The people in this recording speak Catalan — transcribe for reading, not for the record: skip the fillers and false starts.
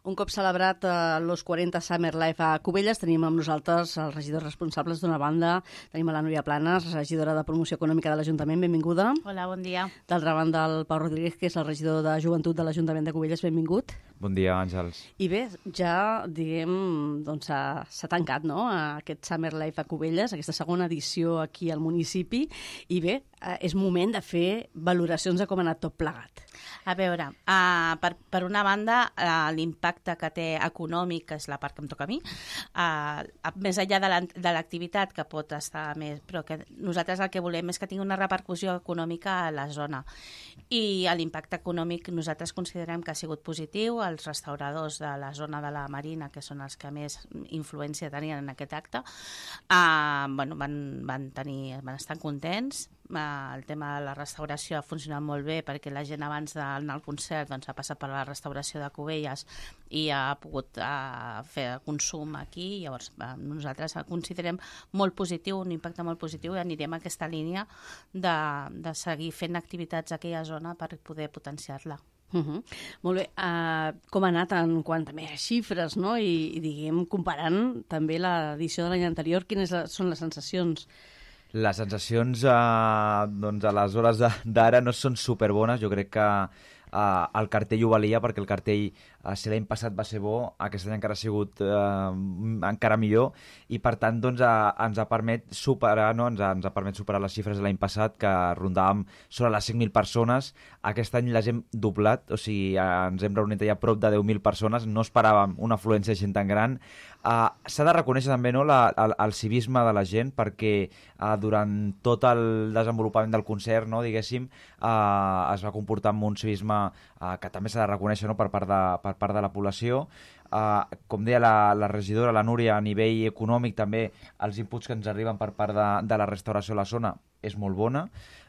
Un cop celebrat los 40 Summer Life a Cubelles, tenim amb nosaltres els regidors responsables d'una banda. Tenim a la Núria Planes, regidora de Promoció Econòmica de l'Ajuntament, benvinguda. Hola, bon dia. D'altra banda, el Pau Rodríguez, que és el regidor de Joventut de l'Ajuntament de Cubelles, benvingut. Bon dia, Àngels. I bé, ja, diguem, doncs s'ha tancat, no?, aquest Summer Life a Cubelles, aquesta segona edició aquí al municipi, i bé, és moment de fer valoracions de com ha anat tot plegat. A veure, per una banda, l'impacte que té econòmic, que és la part que em toca a mi, més enllà de l'activitat, que pot estar més, però que nosaltres el que volem és que tingui una repercussió econòmica a la zona. I l'impacte econòmic nosaltres considerem que ha sigut positiu. Els restauradors de la zona de la Marina, que són els que més influència tenien en aquest acte, van estar contents. El tema de la restauració ha funcionat molt bé perquè la gent abans d'anar al concert ha passat per la restauració de Cubelles i ha pogut fer consum aquí. Llavors nosaltres considerem molt positiu, un impacte molt positiu, i anirem a aquesta línia de seguir fent activitats a aquella zona per poder potenciar-la. Molt bé. Com ha anat en quant a més xifres, no? I diguem, comparant també l'edició de l'any anterior, quines són les sensacions? Les sensacions a les hores d'ara no són superbones. Jo crec que el cartell ho valia, perquè el cartell, si l'any passat va ser bo, aquest any encara ha sigut encara millor, i per tant ens ha permet superar, no? ens ha permet superar les xifres de l'any passat, que rondàvem sobre les 5.000 persones. Aquest any les hem doblat, o sigui, ens hem reunit ja prop de 10.000 persones. No esperàvem una afluència de gent tan gran. S'ha de reconèixer també, no, el civisme de la gent, perquè durant tot el desenvolupament del concert, no, diguéssim, es va comportar amb un civisme que també s'ha de reconèixer, no, per part de la població. Com deia la regidora, la Núria, a nivell econòmic també els inputs que ens arriben per part de la restauració a la zona és molt bona.